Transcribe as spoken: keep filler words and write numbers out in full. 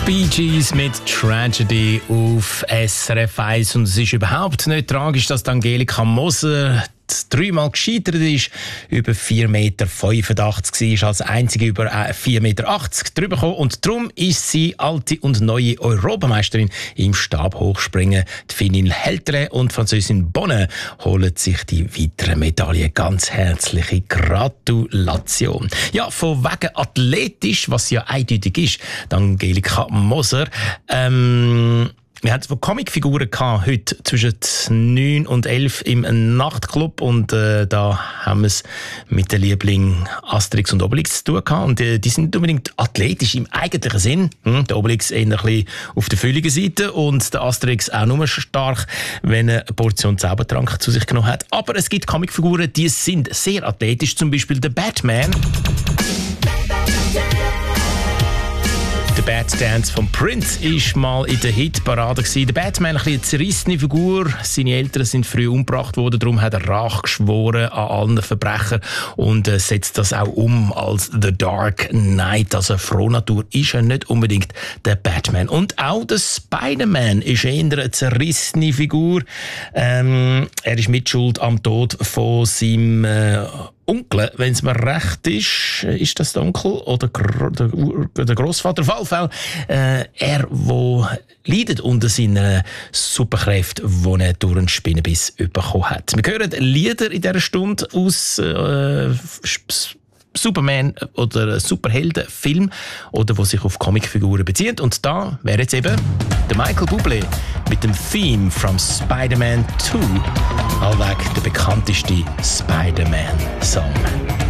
Bee Gees mit Tragedy auf S R F eins. Und es ist überhaupt nicht tragisch, dass Angelika Moser dreimal gescheitert ist, über vier Meter fünfundachtzig war, ist als einzige über vier Meter achtzig drüber gekommen und darum ist sie alte und neue Europameisterin im Stabhochspringen. Die Finnin Heltere und Französin Bonne holen sich die weiteren Medaillen. Ganz herzliche Gratulation. Ja, von wegen athletisch, was ja eindeutig ist, die Angelika Moser. Ähm, Wir hatten Comicfiguren heute zwischen neun und elf im Nachtclub und äh, da haben wir es mit den Lieblingen Asterix und Obelix zu tun gehabt. Und äh, die sind nicht unbedingt athletisch im eigentlichen Sinn. Hm, der Obelix eher ein bisschen auf der fülligen Seite und der Asterix auch nur stark, wenn er eine Portion Zaubertrank zu sich genommen hat. Aber es gibt Comicfiguren, die sind sehr athletisch, zum Beispiel der Batman. Der Bad Dance von Prince war mal in der Hitparade. Der Batman, eine zerrissene Figur. Seine Eltern sind früh umgebracht worden, darum hat er Rache geschworen an allen Verbrechern und äh, setzt das auch um als The Dark Knight. Also Frohnatur ist er nicht unbedingt der Batman. Und auch der Spider-Man ist eher eine zerrissene Figur. Ähm, er ist mitschuld am Tod von seinem äh, Onkel, wenn es mir recht ist, ist das der Onkel oder der, der Grossvater? Auf jeden Fall, äh, er, der leidet unter seinen Superkräften, die er durch einen Spinnenbiss bekommen hat. Wir hören Lieder in dieser Stunde aus äh, Superman oder Superheldenfilm oder die sich auf Comicfiguren beziehen. Und da wäre jetzt eben der Michael Bublé mit dem Theme from Spider-Man zwei, allweg der bekannteste Spider-Man-Song.